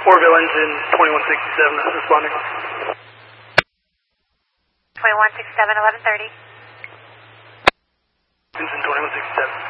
Orville engine 2167 responding. 2167, 1130. Engine 2167.